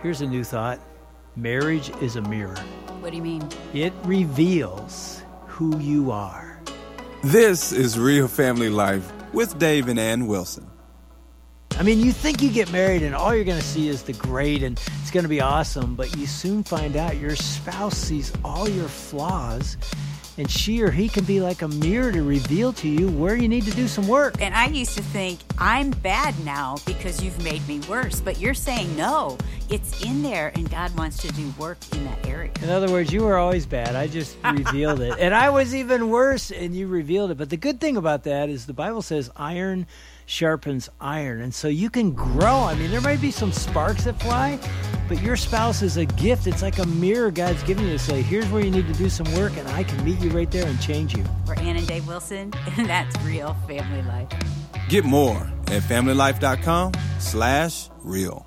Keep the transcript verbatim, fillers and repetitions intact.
Here's a new thought. Marriage is a mirror. What do you mean? It reveals who you are. This is Real Family Life with Dave and Ann Wilson. I mean, you think you get married and all you're going to see is the great and it's going to be awesome, but you soon find out your spouse sees all your flaws, and she or he can be like a mirror to reveal to you where you need to do some work. And I used to think, I'm bad now because you've made me worse. But you're saying, no, it's in there, and God wants to do work in that area. In other words, you were always bad. I just revealed it. And I was even worse, and you revealed it. But the good thing about that is the Bible says iron sharpens iron. And so you can grow. I mean, there might be some sparks that fly, but your spouse is a gift. It's like a mirror God's giving you to say, here's where you need to do some work, and I can meet you right there and change you. We're Ann and Dave Wilson, and that's Real Family Life. Get more at familylife.com slash real.